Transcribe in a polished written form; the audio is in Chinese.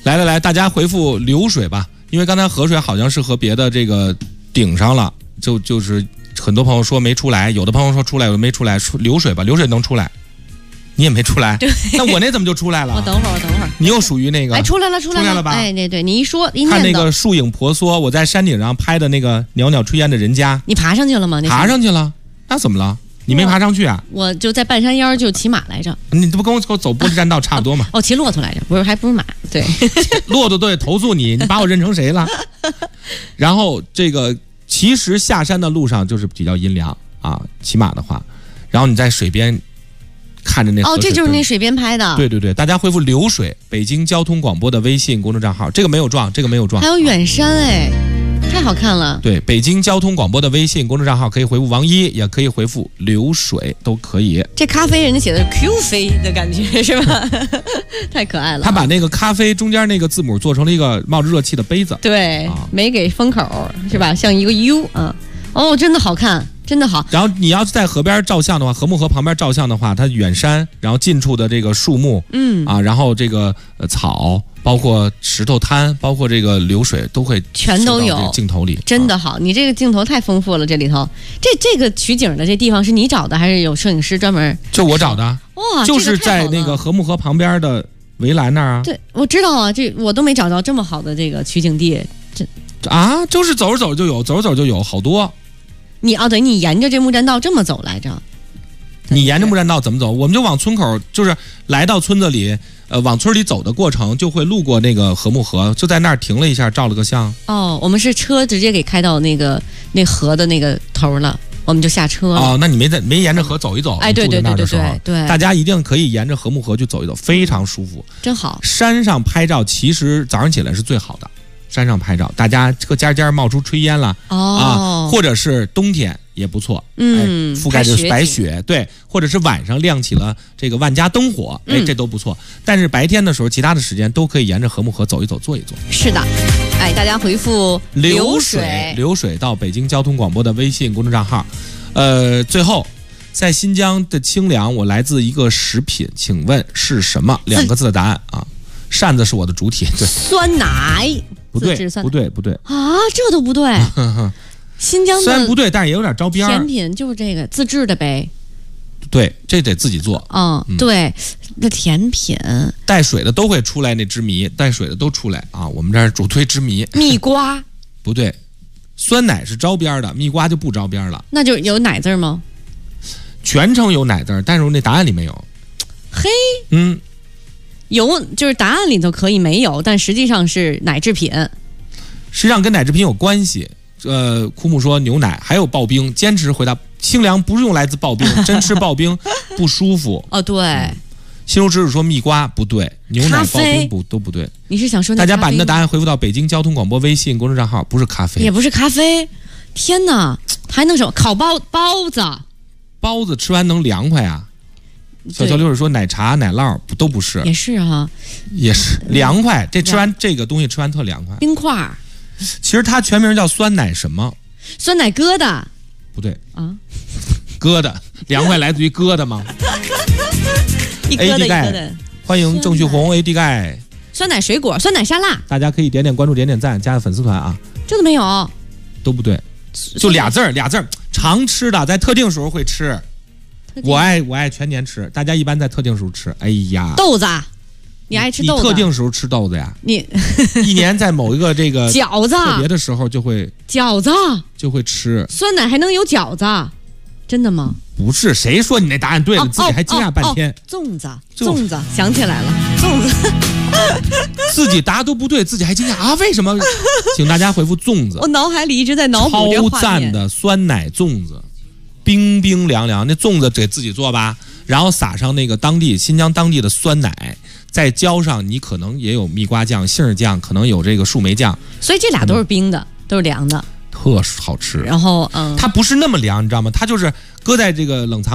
来，大家回复流水吧，因为刚才河水好像是和别的这个顶上了，就是很多朋友说没出来，有的朋友说出来，有的没出来，流水吧，流水能出来。你也没出来， 对， 那我那怎么就出来了？ 我等会儿， 你又属于那个， 哎，出来了吧？ 哎，对，你一说一念看那个树影婆娑，我在山顶上拍的那个袅袅炊烟的人家， 你爬上去了吗？ 爬上去了，那怎么了？你没爬上去啊？ 我就在半山腰就骑马来着。 你这不跟我走玻璃栈道差不多吗？ 哦，骑骆驼来着，还不是马？对， 骆驼都得投诉你，你把我认成谁了？然后这个其实下山的路上就是比较阴凉啊，骑马的话，然后你在水边。看着那河水这就是那水边拍的。 对，大家回复流水，北京交通广播的微信公众账号，这个没有撞， 还有远山哎，太好看了。 对，北京交通广播的微信公众账号可以回复王一，也可以回复流水，都可以。 这咖啡人家写的 Q 飞的感觉是吧？太可爱了。 他把那个咖啡中间那个字母做成了一个冒着热气的杯子， 对，没给封口是吧？像一个 U 啊。哦，真的好看。真的好， 然后你要是在河边照相的话，河木河旁边照相的话，它远山，然后近处的这个树木，然后这个草，包括石头滩，包括这个流水，都会全都有镜头里， 真的好。你这个镜头太丰富了，这里头，这个取景的这地方是你找的，还是有摄影师专门？ 就我找的。 哇， 就是在那个河木河旁边的围栏那儿啊。 对，我知道啊，这我都没找到这么好的这个取景地。 就是走着走着就有好多。 对，你沿着这木栈道这么走来着。 你沿着木栈道怎么走？我们就往村口，就是来到村子里，往村里走的过程，就会路过那个河木河，就在那儿停了一下，照了个相。 哦，我们是车直接给开到那河的那个头了，我们就下车了。 哦，那你没沿着河走一走？ 哎，对， 大家一定可以沿着河木河去走一走，非常舒服， 真好。 山上拍照其实早上起来是最好的。山上拍照，大家这个尖冒出炊烟了或者是冬天也不错，覆盖着白雪，对，或者是晚上亮起了这个万家灯火，这都不错。但是白天的时候，其他的时间都可以沿着河木河走一走，坐一坐。 是的，大家回复流水到北京交通广播的微信公众账号。最后，在新疆的清凉，我来自一个食品，请问是什么？2个字的答案啊？扇子是我的主体，对， 酸奶。 不对啊，这都不对。新疆的虽然不对，但是也有点招边。 甜品就是这个自制的呗。 对，这得自己做。 对，那甜品带水的都会出来，那汁糜带水的都出来啊。我们这儿主推汁糜。 蜜瓜不对，酸奶是招边的，蜜瓜就不招边了。 那就有奶字吗？ 全程有奶字，但是那答案里没有。 嘿，有，就是答案里头可以没有，但实际上是奶制品。 实际上跟奶制品有关系。枯木说牛奶，还有刨冰。坚持回答，清凉不是用来自刨冰，真吃刨冰不舒服。 对。 心如止水说蜜瓜不对，牛奶刨冰都不对。 你是想说大家把你的答案回复到北京交通广播微信公众账号，不是咖啡， 也不是咖啡。天哪，还能什么？烤包子。 包子吃完能凉快啊。小流水说奶茶奶酪都不是， 也是哈， 也是凉快。这吃完这个东西吃完特凉快。 冰块， 其实它全名叫酸奶什么？ 酸奶疙瘩不对啊，疙瘩凉快来自于疙瘩吗？ 一疙瘩一疙瘩。 欢迎郑旭红 AD 钙。 酸奶水果，酸奶沙拉。 大家可以点关注点赞，加个粉丝团啊。 这都没有， 都不对，就俩字儿，常吃的，在特定时候会吃。我爱全年吃，大家一般在特定时候吃。哎呀， 豆子，你爱吃豆子？ 你特定时候吃豆子呀？ 你一年在某一个这个饺子特别的时候就会饺子就会吃。 酸奶还能有饺子？真的吗？ 不是，谁说你那答案对了？自己还惊讶半天。 粽子，想起来了，粽子。 自己答都不对，自己还惊讶啊？为什么？请大家回复粽子。 我脑海里一直在脑补这画面。 超赞的酸奶粽子。冰冰凉凉，那粽子得自己做吧，然后撒上那个新疆当地的酸奶，再浇上你可能也有蜜瓜酱、杏仁酱，可能有这个树莓酱， 所以这俩都是冰的，都是凉的， 特好吃。 然后它不是那么凉，你知道吗？它就是搁在这个冷藏